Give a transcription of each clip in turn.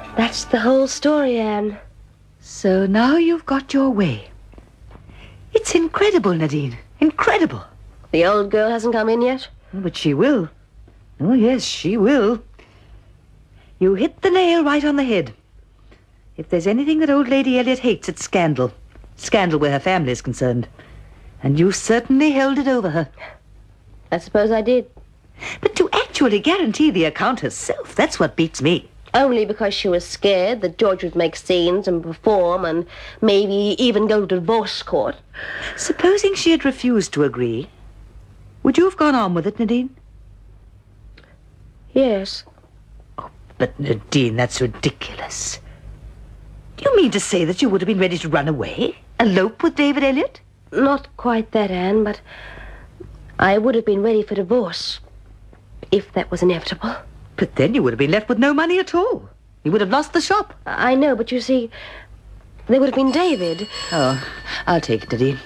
That's the whole story, Anne. So now you've got your way. It's incredible, Nadine. Incredible. The old girl hasn't come in yet? But she will. Oh, yes, she will. You hit the nail right on the head. If there's anything that old Lady Elliot hates, it's scandal. Scandal where her family is concerned. And you certainly held it over her. I suppose I did. But to actually guarantee the account herself, that's what beats me. Only because she was scared that George would make scenes and perform and maybe even go to divorce court. Supposing she had refused to agree, would you have gone on with it, Nadine? Yes. Oh, but Nadine, that's ridiculous. Do you mean to say that you would have been ready to run away? Elope with David Elliot? Not quite that, Anne, but I would have been ready for divorce, if that was inevitable. But then you would have been left with no money at all. You would have lost the shop. I know, but you see, there would have been David. Oh, I'll take it, Nadine.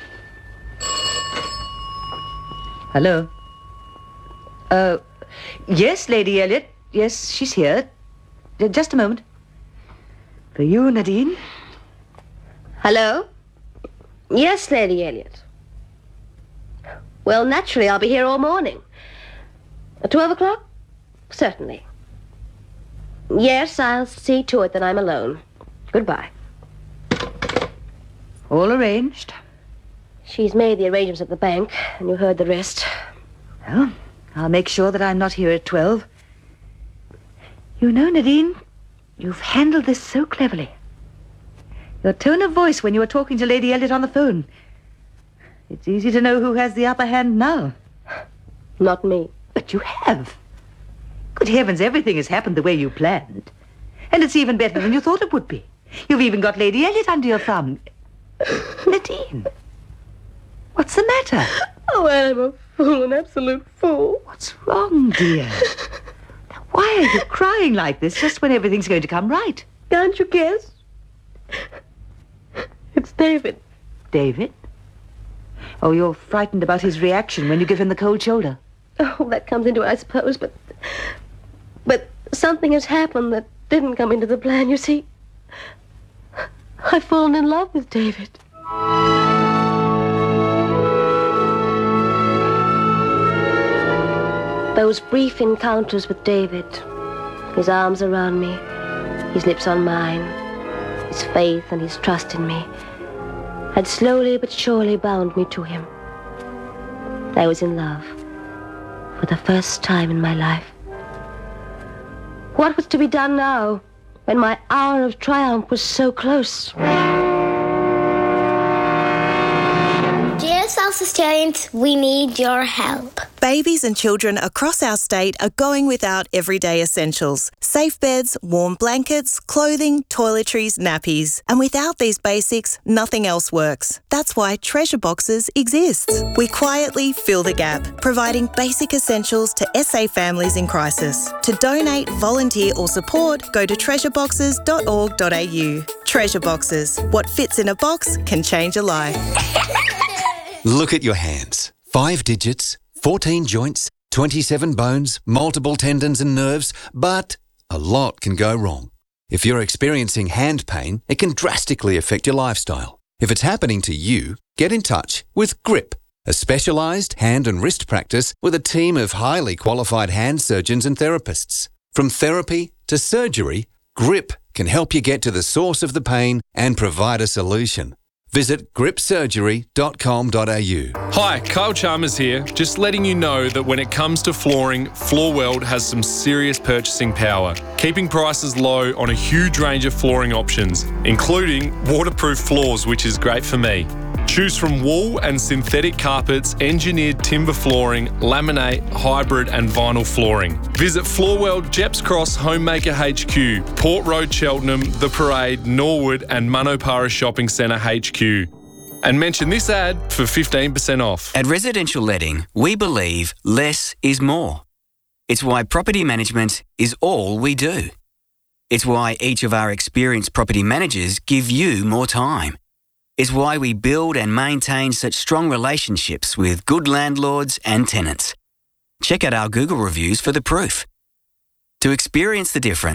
Hello? Yes, Lady Elliot. Yes, she's here. Just a moment. For you, Nadine. Hello? Yes, Lady Elliot. Well, naturally, I'll be here all morning. At 12 o'clock? Certainly. Yes, I'll see to it that I'm alone. Goodbye. All arranged. She's made the arrangements at the bank, and you heard the rest. Well, I'll make sure that I'm not here at 12. You know, Nadine, you've handled this so cleverly. Your tone of voice when you were talking to Lady Elliot on the phone. It's easy to know who has the upper hand now. Not me. But you have. Good heavens, everything has happened the way you planned. And it's even better than you thought it would be. You've even got Lady Elliot under your thumb. Nadine, what's the matter? Oh, I'm a fool, an absolute fool. What's wrong, dear? Now, why are you crying like this just when everything's going to come right? Can't you guess? It's David. David? Oh, you're frightened about his reaction when you give him the cold shoulder. Oh, that comes into it, I suppose, but something has happened that didn't come into the plan, you see. I've fallen in love with David. Those brief encounters with David, his arms around me, his lips on mine, his faith and his trust in me, had slowly but surely bound me to him. I was in love for the first time in my life. What was to be done now, when my hour of triumph was so close? Dear South Australians, we need your help. Babies and children across our state are going without everyday essentials. Safe beds, warm blankets, clothing, toiletries, nappies. And without these basics, nothing else works. That's why Treasure Boxes exists. We quietly fill the gap, providing basic essentials to SA families in crisis. To donate, volunteer or support, go to treasureboxes.org.au. Treasure Boxes. What fits in a box can change a life. Look at your hands. 5 digits, 14 joints, 27 bones, multiple tendons and nerves, but a lot can go wrong. If you're experiencing hand pain, it can drastically affect your lifestyle. If it's happening to you, get in touch with GRIP, a specialised hand and wrist practice with a team of highly qualified hand surgeons and therapists. From therapy to surgery, GRIP can help you get to the source of the pain and provide a solution. Visit gripsurgery.com.au. Hi, Kyle Chalmers here. Just letting you know that when it comes to flooring, Floorworld has some serious purchasing power, keeping prices low on a huge range of flooring options, including waterproof floors, which is great for me. Choose from wool and synthetic carpets, engineered timber flooring, laminate, hybrid and vinyl flooring. Visit Floorworld, Jeps Cross, Homemaker HQ, Port Road, Cheltenham, The Parade, Norwood and Manopara Shopping Centre HQ. And mention this ad for 15% off. At Residential Letting, we believe less is more. It's why property management is all we do. It's why each of our experienced property managers give you more time. It's why we build and maintain such strong relationships with good landlords and tenants. Check out our Google reviews for the proof. To experience the difference,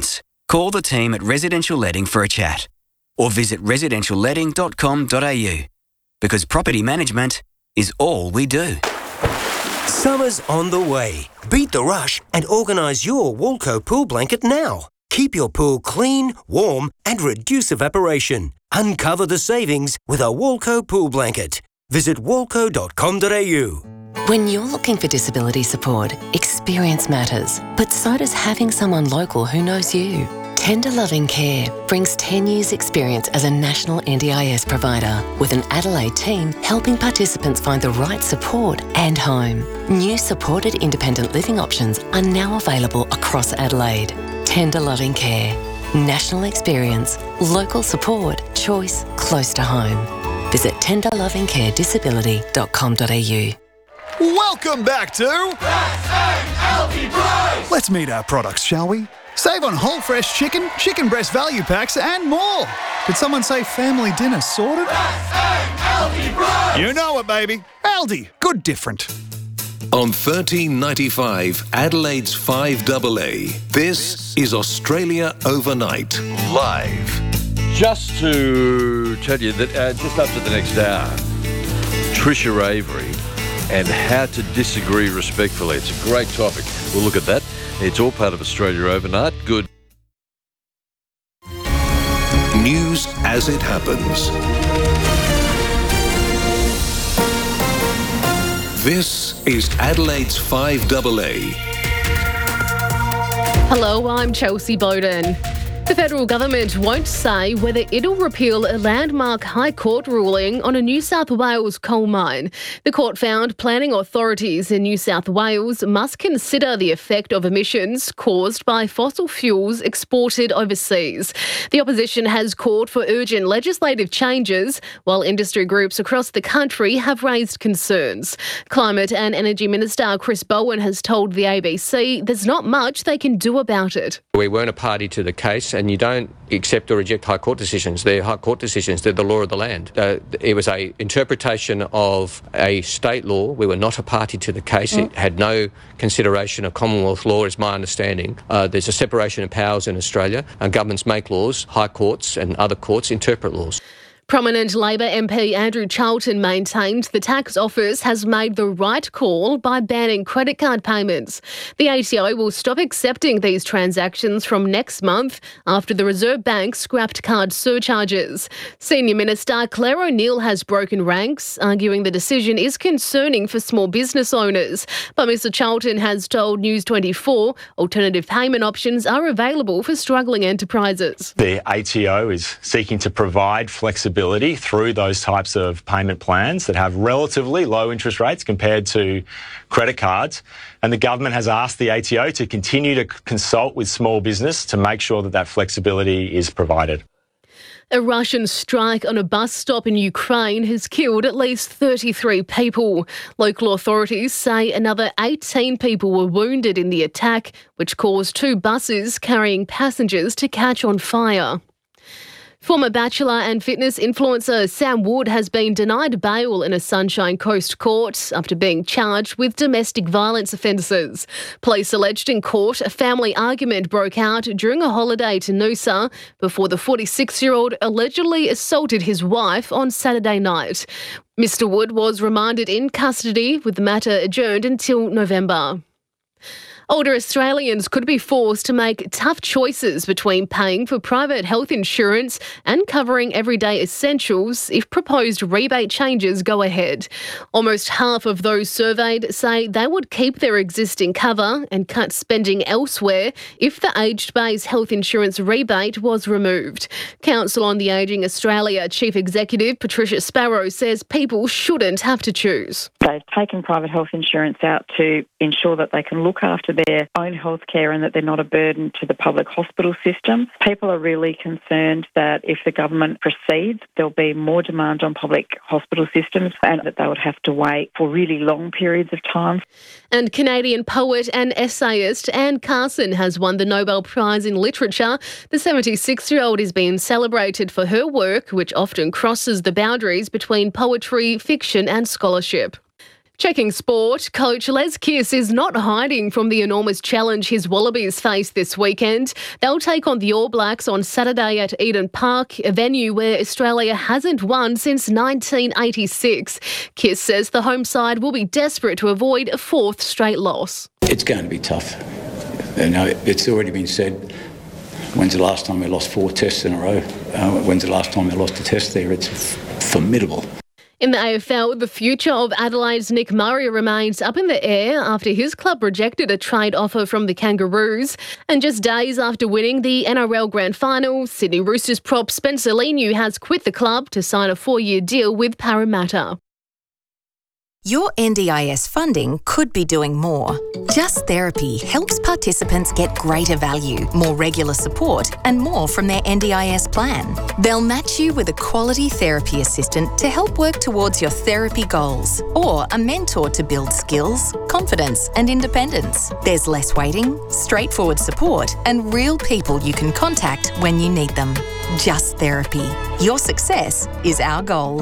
call the team at Residential Letting for a chat or visit residentialletting.com.au because property management is all we do. Summer's on the way. Beat the rush and organise your Walco pool blanket now. Keep your pool clean, warm and reduce evaporation. Uncover the savings with a Walco pool blanket. Visit walco.com.au. When you're looking for disability support, experience matters, but so does having someone local who knows you. Tender Loving Care brings 10 years' experience as a national NDIS provider with an Adelaide team helping participants find the right support and home. New supported independent living options are now available across Adelaide. Tender Loving Care. National experience, local support, choice close to home. Visit tenderlovingcaredisability.com.au. Welcome back to SALP Price! Let's meet our products, shall we? Save on whole fresh chicken, chicken breast value packs and more. Did someone say family dinner sorted? SALP Price! You know it, baby. Aldi, good different. On 1395 Adelaide's 5AA, this is Australia Overnight, live. Just to tell you that just up to the next hour, Trisha Avery and how to disagree respectfully. It's a great topic. We'll look at that. It's all part of Australia Overnight. Good. News as it happens. This is Adelaide's 5AA. Hello, I'm Chelsea Bowden. The federal government won't say whether it'll repeal a landmark High Court ruling on a New South Wales coal mine. The court found planning authorities in New South Wales must consider the effect of emissions caused by fossil fuels exported overseas. The opposition has called for urgent legislative changes, while industry groups across the country have raised concerns. Climate and Energy Minister Chris Bowen has told the ABC there's not much they can do about it. We weren't a party to the case, and you don't accept or reject High Court decisions. They're High Court decisions. They're the law of the land. It was an interpretation of a state law. We were not a party to the case. It had no consideration of Commonwealth law, is my understanding. There's a separation of powers in Australia. Governments make laws. High courts and other courts interpret laws. Prominent Labor MP Andrew Charlton maintained the tax office has made the right call by banning credit card payments. The ATO will stop accepting these transactions from next month after the Reserve Bank scrapped card surcharges. Senior Minister Claire O'Neill has broken ranks, arguing the decision is concerning for small business owners. But Mr Charlton has told News 24 alternative payment options are available for struggling enterprises. The ATO is seeking to provide flexibility through those types of payment plans that have relatively low interest rates compared to credit cards. And the government has asked the ATO to continue to consult with small business to make sure that that flexibility is provided. A Russian strike on a bus stop in Ukraine has killed at least 33 people. Local authorities say another 18 people were wounded in the attack, which caused 2 buses carrying passengers to catch on fire. Former Bachelor and fitness influencer Sam Wood has been denied bail in a Sunshine Coast court after being charged with domestic violence offences. Police alleged in court a family argument broke out during a holiday to Noosa before the 46-year-old allegedly assaulted his wife on Saturday night. Mr Wood was remanded in custody with the matter adjourned until November. Older Australians could be forced to make tough choices between paying for private health insurance and covering everyday essentials if proposed rebate changes go ahead. Almost half of those surveyed say they would keep their existing cover and cut spending elsewhere if the aged-based health insurance rebate was removed. Council on the Ageing Australia Chief Executive Patricia Sparrow says people shouldn't have to choose. They've taken private health insurance out to ensure that they can look after their own health care and that they're not a burden to the public hospital system. People are really concerned that if the government proceeds, there'll be more demand on public hospital systems and that they would have to wait for really long periods of time. And Canadian poet and essayist Anne Carson has won the Nobel Prize in Literature. The 76-year-old is being celebrated for her work, which often crosses the boundaries between poetry, fiction and scholarship. Checking sport, coach Les Kiss is not hiding from the enormous challenge his Wallabies face this weekend. They'll take on the All Blacks on Saturday at Eden Park, a venue where Australia hasn't won since 1986. Kiss says the home side will be desperate to avoid a fourth straight loss. It's going to be tough. You know, it's already been said. When's the last time we lost 4 tests in a row? When's the last time we lost a test there? It's formidable. In the AFL, the future of Adelaide's Nick Murray remains up in the air after his club rejected a trade offer from the Kangaroos. And just days after winning the NRL Grand Final, Sydney Roosters prop Spencer Leniu has quit the club to sign a 4-year deal with Parramatta. Your NDIS funding could be doing more. Just Therapy helps participants get greater value, more regular support, and more from their NDIS plan. They'll match you with a quality therapy assistant to help work towards your therapy goals, or a mentor to build skills, confidence, and independence. There's less waiting, straightforward support, and real people you can contact when you need them. Just Therapy. Your success is our goal.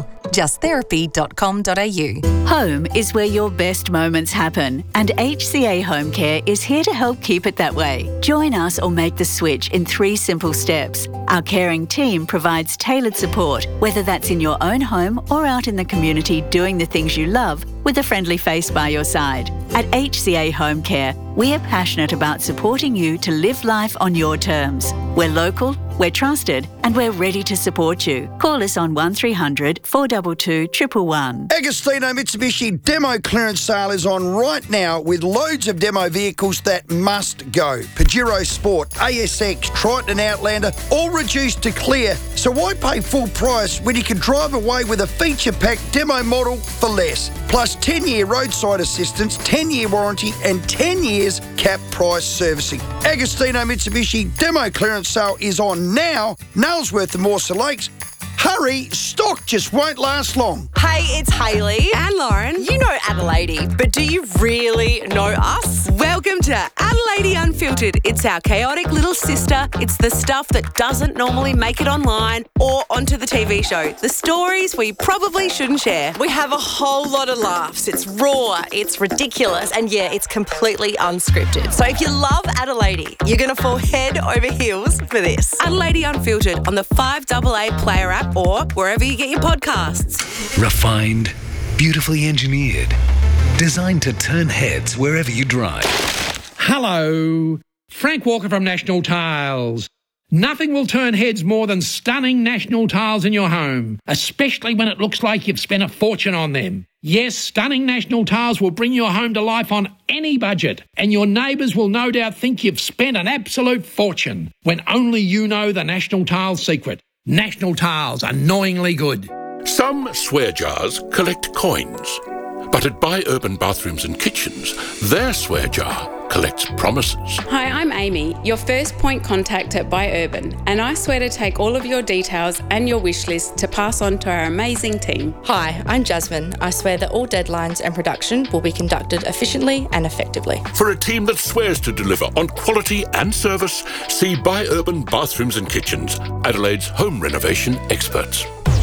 justtherapy.com.au. Home is where your best moments happen, and HCA Home Care is here to help keep it that way. Join us or make the switch in 3 simple steps. Our caring team provides tailored support, whether that's in your own home or out in the community doing the things you love with a friendly face by your side. At HCA Home Care, we are passionate about supporting you to live life on your terms. We're local, we're trusted, and we're ready to support you. Call us on 1300 422 111. Agostino Mitsubishi demo clearance sale is on right now with loads of demo vehicles that must go. Pajero Sport, ASX, Triton and Outlander, all reduced to clear. So why pay full price when you can drive away with a feature-packed demo model for less? Plus 10-year roadside assistance, 10-year warranty and 10 years cap price servicing. Agostino Mitsubishi demo clearance sale is on now. Nailsworth and Morsa Lakes. Hurry, stock just won't last long. Hey, it's Hayley and Lauren. You know Adelaide, but do you really know us? Welcome to Adelaide Unfiltered. It's our chaotic little sister. It's the stuff that doesn't normally make it online or onto the TV show. The stories we probably shouldn't share. We have a whole lot of laughs. It's raw, it's ridiculous, and yeah, it's completely unscripted. So if you love Adelaide, you're going to fall head over heels for this. Adelaide Unfiltered on the 5AA Player app or wherever you get your podcasts. Refined, beautifully engineered, designed to turn heads wherever you drive. Hello, Frank Walker from National Tiles. Nothing will turn heads more than stunning National Tiles in your home, especially when it looks like you've spent a fortune on them. Yes, stunning National Tiles will bring your home to life on any budget, and your neighbours will no doubt think you've spent an absolute fortune when only you know the National Tiles secret. National Tiles, annoyingly good. Some swear jars collect coins, but at Buy Urban Bathrooms and Kitchens, their swear jar collects promises. Hi, I'm Amy, your first point contact at Buy Urban, and I swear to take all of your details and your wish list to pass on to our amazing team. Hi, I'm Jasmine. I swear that all deadlines and production will be conducted efficiently and effectively. For a team that swears to deliver on quality and service, see Buy Urban Bathrooms and Kitchens, Adelaide's home renovation experts.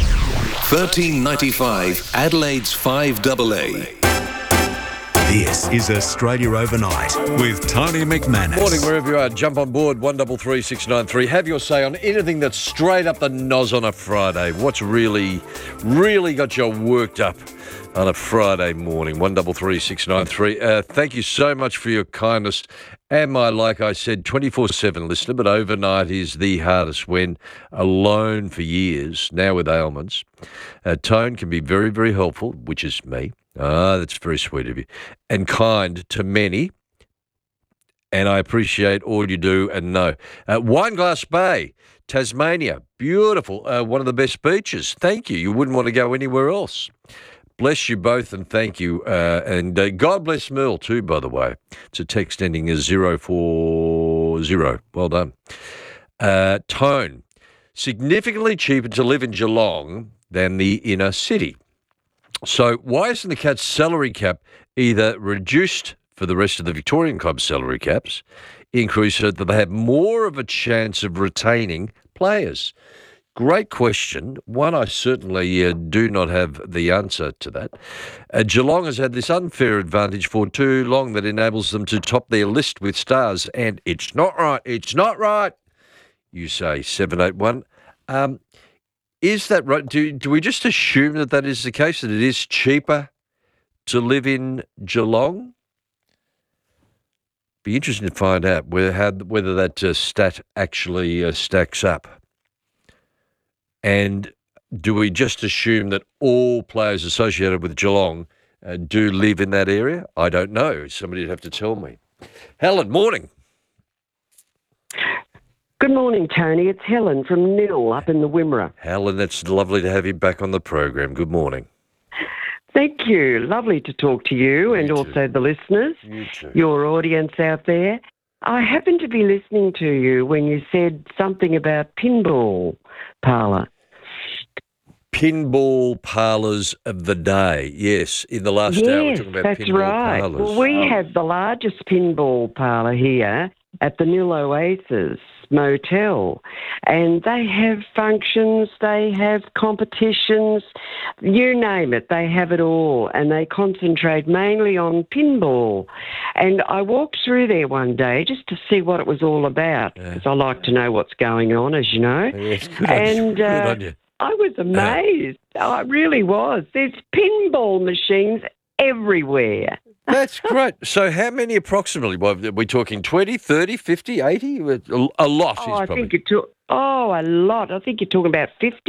$13.95 Adelaide's 5AA. This is Australia Overnight with Tony McManus. Morning, wherever you are. Jump on board 133693. Have your say on anything that's straight up the nos on a Friday. What's really got you worked up on a Friday morning? 133693. Thank you so much for your kindness. Am I, like I said, 24/7 listener, but overnight is the hardest when alone for years, now with ailments. Tone can be very, very helpful, which is me. That's very sweet of you. And kind to many. And I appreciate all you do and know. Wineglass Bay, Tasmania. Beautiful. One of the best beaches. Thank you. You wouldn't want to go anywhere else. Bless you both and thank you. And God bless Merle too, by the way. It's a text ending as 040. Well done. Tone. Significantly cheaper to live in Geelong than the inner city. So why isn't the Cats' salary cap either reduced for the rest of the Victorian club salary caps, increased so that they have more of a chance of retaining players? Great question. One, I certainly do not have the answer to that. Geelong has had this unfair advantage for too long that enables them to top their list with stars, and it's not right. It's not right. You say 781. Is that right? Do we just assume that is the case, that it is cheaper to live in Geelong? Be interesting to find out whether that stat actually stacks up. And do we just assume that all players associated with Geelong do live in that area? I don't know. Somebody would have to tell me. Helen, morning. Good morning, Tony. It's Helen from Nil up in the Wimmera. Helen, it's lovely to have you back on the program. Good morning. Thank you. Lovely to talk to you and also the listeners, your audience out there. I happened to be listening to you when you said something about pinball parlour. Pinball parlours of the day. Yes, in the last hour we're talking about pinball parlours. Well, we have the largest pinball parlour here at the Nil Oasis Motel, and they have functions, they have competitions, you name it, they have it all, and they concentrate mainly on pinball. And I walked through there one day just to see what it was all about, because I like to know what's going on, as you know. Yes, good on you. I was amazed. I really was. There's pinball machines everywhere. That's great. So how many approximately? Are we talking 20, 30, 50, 80? A lot is probably. A lot. I think you're talking about 50.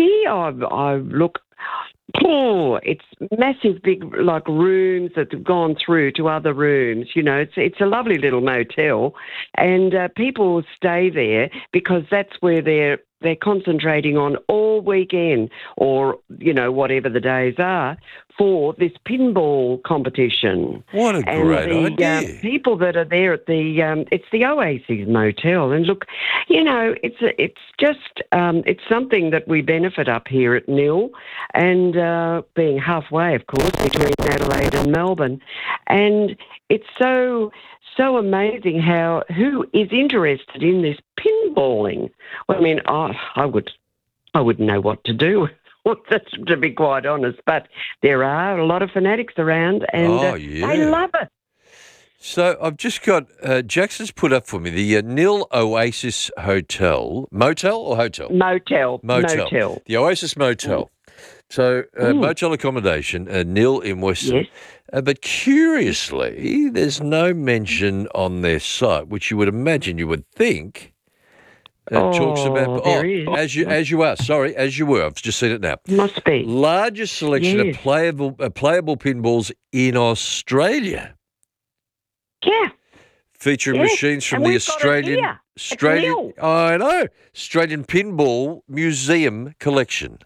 It's massive, big, like rooms that have gone through to other rooms. You know, it's a lovely little motel, and people stay there because that's where they're concentrating on all weekend, or you know, whatever the days are, for this pinball competition. What a great idea! People that are there at it's the Oasis Motel, and look, you know, it's something that we benefit up here at Nil, and being halfway, of course, between Adelaide and Melbourne, and it's so amazing who is interested in this pinballing. Well, I mean, I wouldn't know what to do, to be quite honest, but there are a lot of fanatics around, and they love it. So I've just got, Jackson's put up for me the Nil Oasis Hotel. Motel or hotel? Motel. The Oasis Motel. So motel accommodation, Nil in Western. Yes. But curiously, there's no mention on their site, which you would imagine, you would think, talks about. As you were. I've just seen it now. Must be largest selection of playable pinballs in Australia. Yeah. Featuring machines from the Australian Pinball Museum collection.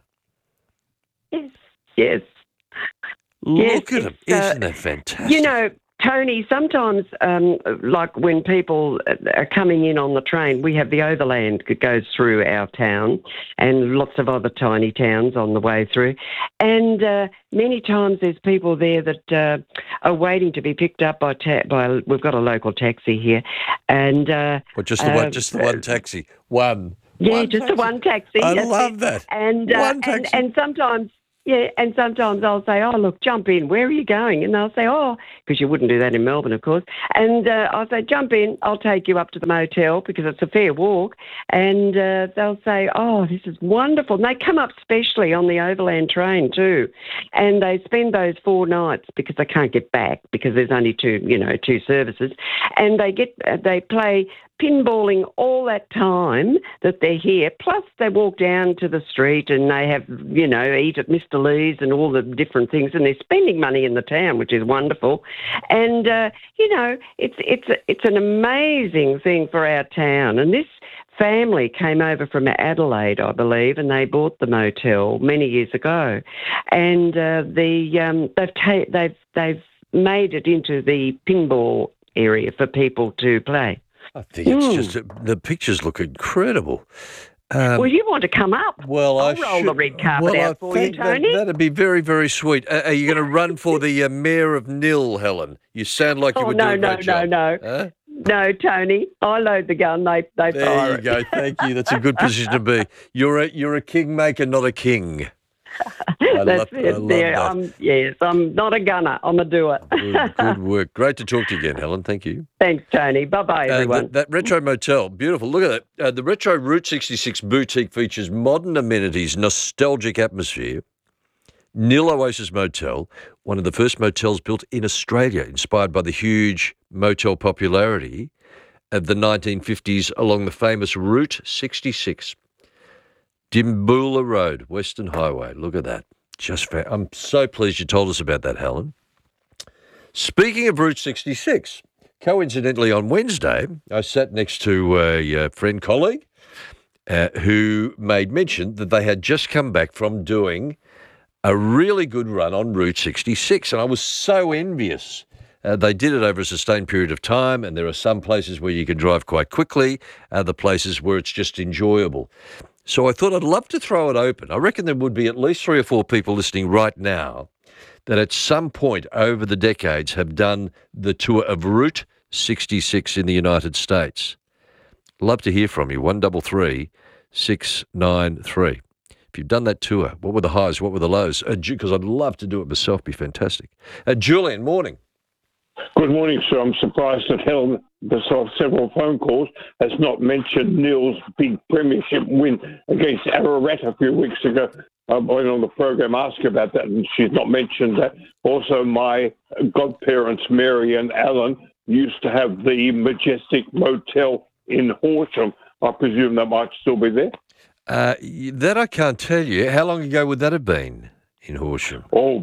Yes. Look at them. Isn't that fantastic? You know, Tony, sometimes, like when people are coming in on the train, we have the overland that goes through our town and lots of other tiny towns on the way through. And many times there's people there that are waiting to be picked up by we've got a local taxi here. And just the one taxi. One. Yeah, just the one taxi. I love that. And one taxi. And sometimes. Yeah, and sometimes I'll say, oh, look, jump in. Where are you going? And they'll say, oh, because you wouldn't do that in Melbourne, of course. And I'll say, jump in. I'll take you up to the motel because it's a fair walk. And they'll say, oh, this is wonderful. And they come up specially on the overland train too. And they spend those 4 nights because they can't get back because there's only two services. And they play pinballing all that time that they're here, plus they walk down to the street and they have, eat at Mr. Lee's and all the different things, and they're spending money in the town, which is wonderful. And, it's an amazing thing for our town. And this family came over from Adelaide, I believe, and they bought the motel many years ago. And they've made it into the pinball area for people to play. I think it's just the pictures look incredible. Well, you want to come up? Well, I'll roll the red carpet out for you, Tony. That'd be very, very sweet. Are you going to run for the mayor of Nil, Helen? You sound like you would do a great job. No. No, Tony, I load the gun. They fire There you it. go. Thank you. That's a good position to be. You're a kingmaker, not a king. I That's love it. that. I'm not a gunner. I'm a doer. Good work. Great to talk to you again, Helen. Thank you. Thanks, Tony. Bye-bye, everyone. That retro motel, beautiful. Look at that. The retro Route 66 boutique features modern amenities, nostalgic atmosphere. Nil Oasis Motel, one of the first motels built in Australia, inspired by the huge motel popularity of the 1950s along the famous Route 66. Dimboola Road, Western Highway. Look at that. I'm so pleased you told us about that, Helen. Speaking of Route 66, coincidentally on Wednesday, I sat next to a friend colleague who made mention that they had just come back from doing a really good run on Route 66, and I was so envious. They did it over a sustained period of time, and there are some places where you can drive quite quickly, other places where it's just enjoyable. So I thought I'd love to throw it open. I reckon there would be at least 3 or 4 people listening right now that at some point over the decades have done the tour of Route 66 in the United States. Love to hear from you, 133 693. If you've done that tour, what were the highs, what were the lows? Because I'd love to do it myself, be fantastic. Julian, morning. Good morning, sir. I'm surprised that Helen, besides several phone calls, has not mentioned Neil's big premiership win against Ararat a few weeks ago. I went on the program, asked about that, and she's not mentioned that. Also, my godparents, Mary and Alan, used to have the Majestic Motel in Horsham. I presume that might still be there. That I can't tell you. How long ago would that have been in Horsham?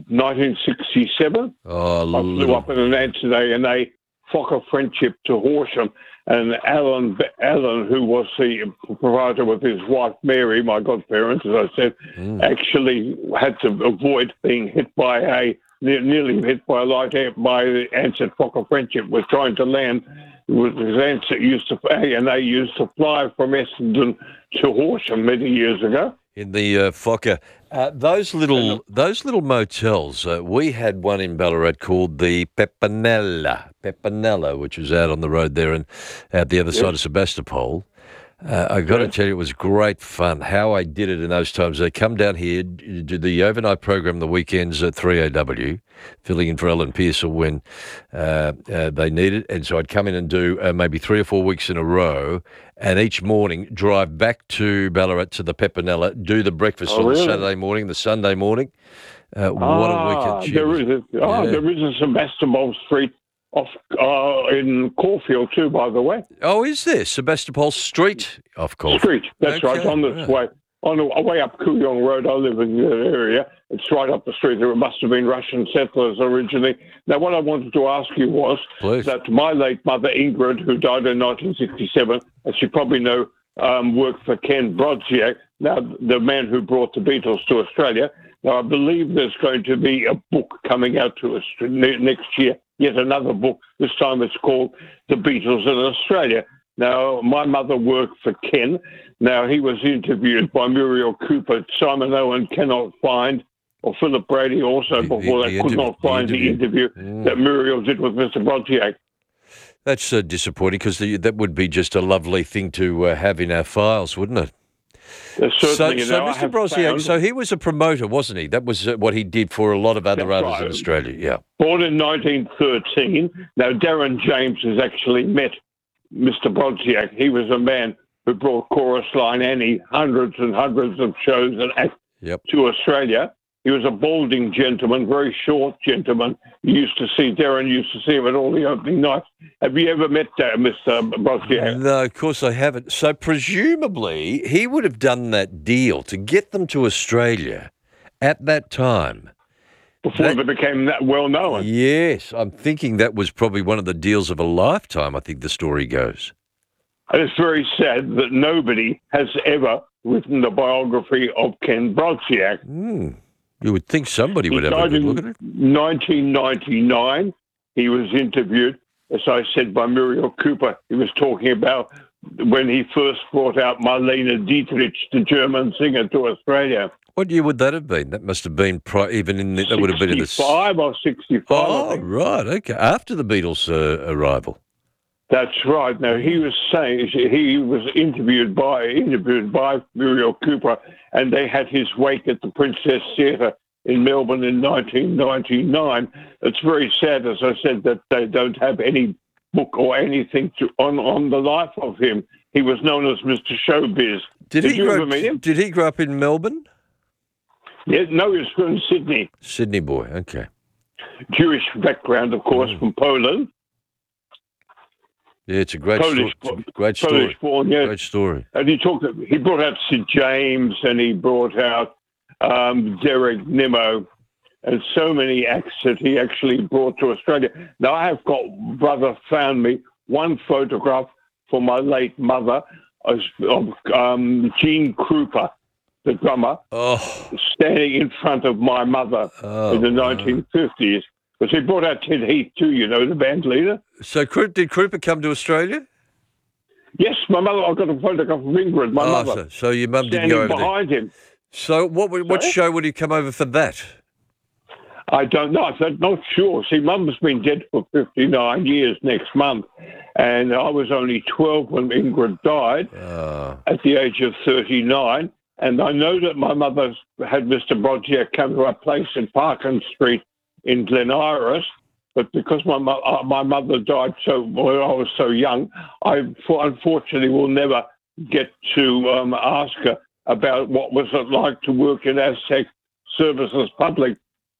1967. I flew up in an today and they Fokker Friendship to Horsham. And Alan, who was the proprietor with his wife Mary, my godparents, as I said, actually had to avoid being hit by nearly hit by a light air by the Ansett Fokker Friendship was trying to land. His Ansett used to fly from Essendon to Horsham many years ago. In the Fokker. Those little motels, we had one in Ballarat called the Pepinella, which was out on the road there and out the other side of Sebastopol. I got to tell you, it was great fun. How I did it in those times. They come down here, do the overnight program the weekends at 3AW, filling in for Ellen Pearsall when they need it. And so I'd come in and do maybe 3 or 4 weeks in a row, and each morning drive back to Ballarat to the Pepinella, do the breakfast on the Saturday morning, the Sunday morning. What a weekend. There is a Sebastopol Street off in Caulfield too, by the way. Oh, is there? Sebastopol Street off Caulfield? Street, that's right, on this way. On the way up Kooyong Road, I live in that area. It's right up the street. There must have been Russian settlers originally. Now, what I wanted to ask you was that my late mother, Ingrid, who died in 1967, as you probably know, worked for Ken Brodziak, now the man who brought the Beatles to Australia. Now, I believe there's going to be a book coming out to us next year, yet another book. This time it's called The Beatles in Australia. Now, my mother worked for Ken. Now, he was interviewed by Muriel Cooper. Simon Owen cannot find, or Philip Brady also before they could not find the interview that Muriel did with Mr. Brodziak. That's disappointing because that would be just a lovely thing to have in our files, wouldn't it? So Mr. Brodziak, so he was a promoter, wasn't he? That was what he did for a lot of other artists in Australia, yeah. Born in 1913. Now, Darren James has actually met Mr. Brodziak. He was a man who brought Chorus Line Annie hundreds and hundreds of shows and acts to Australia. He was a balding gentleman, very short gentleman. Darren used to see him at all the opening nights. Have you ever met Mr. Brodziak? No, of course I haven't. So presumably he would have done that deal to get them to Australia at that time. Before they became that well known. Yes, I'm thinking that was probably one of the deals of a lifetime, I think the story goes. And it's very sad that nobody has ever written the biography of Ken Brodziak. You would think somebody would have a good look at it. In 1999, he was interviewed, as I said, by Muriel Cooper. He was talking about when he first brought out Marlene Dietrich, the German singer, to Australia. What year would that have been? That must have been even in that would have been in the 65 or 65. Oh, right, okay. After the Beatles' arrival. That's right. Now, he was saying he was interviewed by Muriel Cooper, and they had his wake at the Princess Theatre in Melbourne in 1999. It's very sad, as I said, that they don't have any book or anything on the life of him. He was known as Mr. Showbiz. Did you ever meet him? Did he grow up in Melbourne? Yeah, no, he was from Sydney. Sydney boy, okay. Jewish background, of course, from Poland. Yeah, it's a great story. Great story. Polish born, yeah. Great story. And he brought out St. James, and he brought out Derek Nimmo, and so many acts that he actually brought to Australia. Now, I have got, brother found me one photograph for my late mother of Gene Krupa, the drummer, standing in front of my mother in the 1950s. Because he brought out Ted Heath too, the band leader. So did Krupa come to Australia? Yes, my mother. I got a photograph of Ingrid, my mother. So your mum didn't go over behind him. So what show would he come over for that? I don't know. I'm not sure. See, Mum's been dead for 59 years next month, and I was only 12 when Ingrid died at the age of 39. And I know that my mother had Mr. Brodziak come to our place in Parkin Street in Glen Iris, but because my mother died when I was so young, I unfortunately will never get to ask her about what was it like to work in Aztec Services public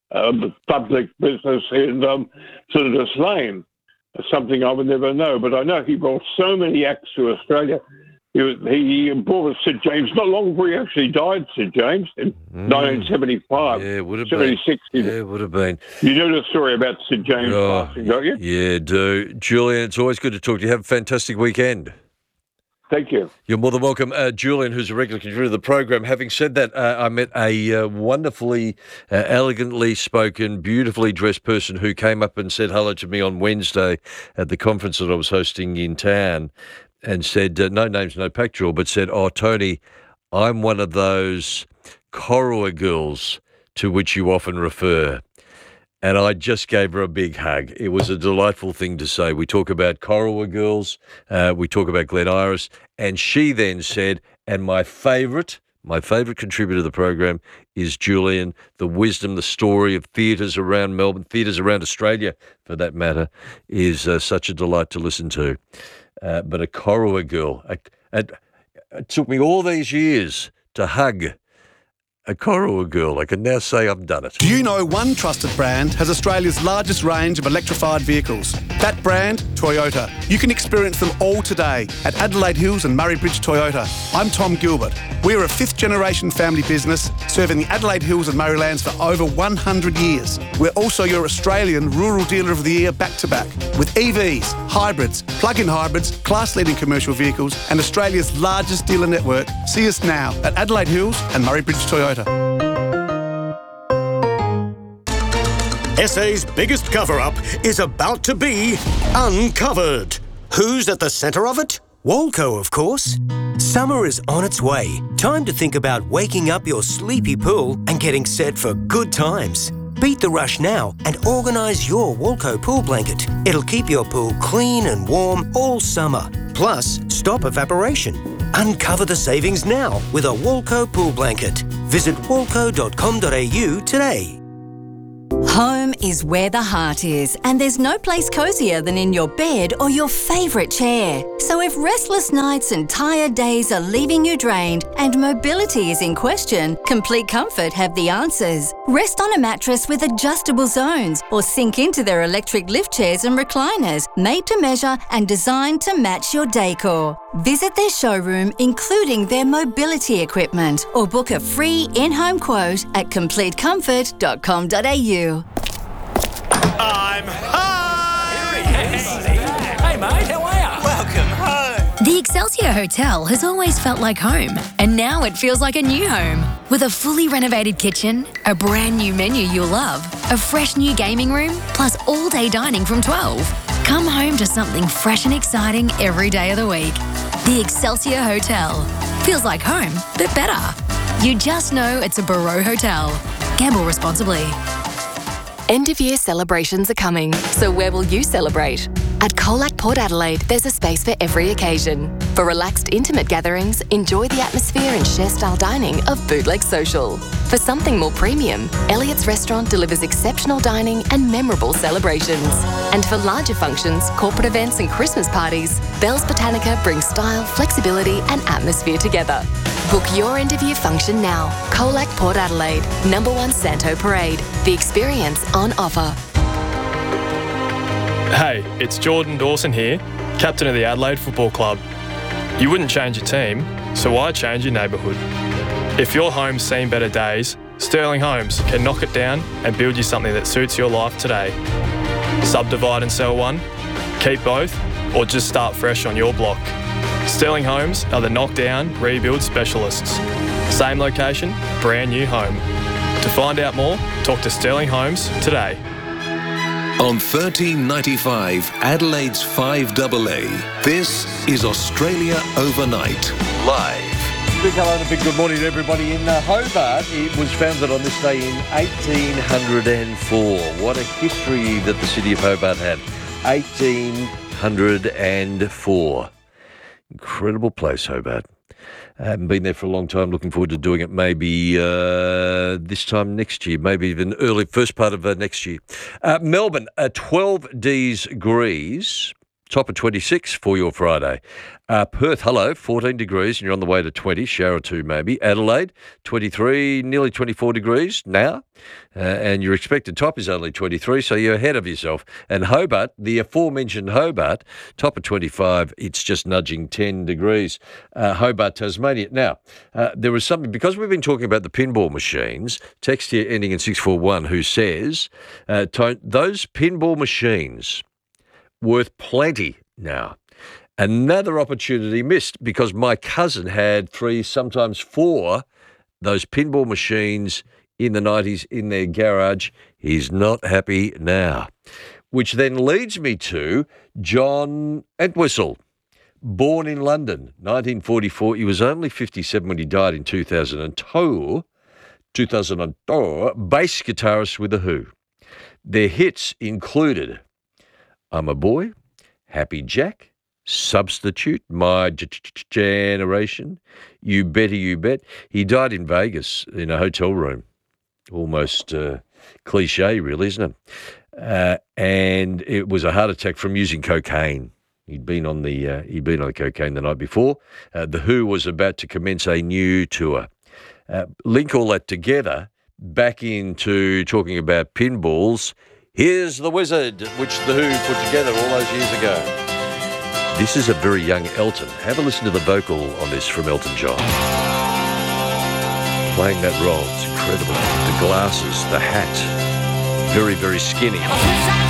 business in Cinders Lane. Something I would never know, but I know he brought so many acts to Australia. He brought us Sid James not long before he actually died, Sid James, in 1975. Yeah, would have 76. been. Yeah, would have been. You know the story about Sid James passing, don't you? Yeah, do. Julian, it's always good to talk to you. Have a fantastic weekend. Thank you. You're more than welcome. Julian, who's a regular contributor to the program. Having said that, I met a wonderfully, elegantly spoken, beautifully dressed person who came up and said hello to me on Wednesday at the conference that I was hosting in town, and said, no names, no pactual, but said, Tony, I'm one of those Corowa girls to which you often refer. And I just gave her a big hug. It was a delightful thing to say. We talk about Corowa girls, we talk about Glen Iris, and she then said, and my favourite contributor to the program is Julian. The wisdom, the story of theatres around Melbourne, theatres around Australia, for that matter, is such a delight to listen to. But a Corowa girl. It took me all these years to hug a Corowa girl. I can now say I've done it. Do you know one trusted brand has Australia's largest range of electrified vehicles? That brand, Toyota. You can experience them all today at Adelaide Hills and Murray Bridge Toyota. I'm Tom Gilbert. We're a fifth-generation family business serving the Adelaide Hills and Murraylands for over 100 years. We're also your Australian Rural Dealer of the Year back-to-back with EVs, hybrids, plug-in hybrids, class-leading commercial vehicles and Australia's largest dealer network. See us now at Adelaide Hills and Murray Bridge Toyota. SA's biggest cover-up is about to be uncovered. Who's at the centre of it? Walco, of course. Summer is on its way. Time to think about waking up your sleepy pool and getting set for good times. Beat the rush now and organise your Walco pool blanket. It'll keep your pool clean and warm all summer. Plus, stop evaporation. Uncover the savings now with a Walco pool blanket. Visit walco.com.au today. Home is where the heart is, and there's no place cosier than in your bed or your favourite chair. So if restless nights and tired days are leaving you drained and mobility is in question, Complete Comfort have the answers. Rest on a mattress with adjustable zones or sink into their electric lift chairs and recliners, made to measure and designed to match your decor. Visit their showroom, including their mobility equipment, or book a free in-home quote at completecomfort.com.au. I'm home! Hey mate, how are you? Welcome home! The Excelsior Hotel has always felt like home, and now it feels like a new home. With a fully renovated kitchen, a brand new menu you'll love, a fresh new gaming room, plus all-day dining from 12. Come home to something fresh and exciting every day of the week. The Excelsior Hotel. Feels like home, but better. You just know it's a Barreau Hotel. Gamble responsibly. End-of-year celebrations are coming, so where will you celebrate? At Colac Port Adelaide, there's a space for every occasion. For relaxed, intimate gatherings, enjoy the atmosphere and share-style dining of Bootleg Social. For something more premium, Elliott's Restaurant delivers exceptional dining and memorable celebrations. And for larger functions, corporate events and Christmas parties, Bell's Botanica brings style, flexibility and atmosphere together. Book your end-of-year function now. Colac Port Adelaide, number 1 Santo Parade. The experience on offer. Hey, it's Jordan Dawson here, captain of the Adelaide Football Club. You wouldn't change your team, so why change your neighbourhood? If your home's seen better days, Sterling Homes can knock it down and build you something that suits your life today. Subdivide and sell one, keep both, or just start fresh on your block. Sterling Homes are the knockdown, rebuild specialists. Same location, brand new home. To find out more, talk to Sterling Homes today. On 1395 Adelaide's 5AA, this is Australia Overnight, live. Big hello and a big good morning to everybody in Hobart. It was founded on this day in 1804. What a history that the city of Hobart had. 1804. Incredible place, Hobart. I haven't been there for a long time. Looking forward to doing it maybe this time next year, maybe even early first part of next year. Melbourne, 12 degrees, top of 26 for your Friday. Perth, hello, 14 degrees, and you're on the way to 20, shower or two maybe. Adelaide, 23, nearly 24 degrees now, and your expected top is only 23, so you're ahead of yourself. And Hobart, the aforementioned Hobart, top of 25, it's just nudging 10 degrees. Hobart, Tasmania. Now, there was something, because we've been talking about the pinball machines, text here ending in 641 who says, those pinball machines, worth plenty now. Another opportunity missed because my cousin had 3, sometimes 4, those pinball machines in the 90s in their garage. He's not happy now. Which then leads me to John Entwistle, born in London, 1944. He was only 57 when he died in 2002, bass guitarist with The Who. Their hits included I'm a Boy, Happy Jack, Substitute, My Generation, You Better You Bet. He died in Vegas in a hotel room. Almost cliche, really, isn't it? And it was a heart attack from using cocaine. He'd been on the cocaine the night before. The Who was about to commence a new tour. Link all that together back into talking about pinballs. Here's The Wizard, which The Who put together all those years ago. This is a very young Elton. Have a listen to the vocal on this from Elton John. Playing that role, it's incredible. The glasses, the hat, very, very skinny.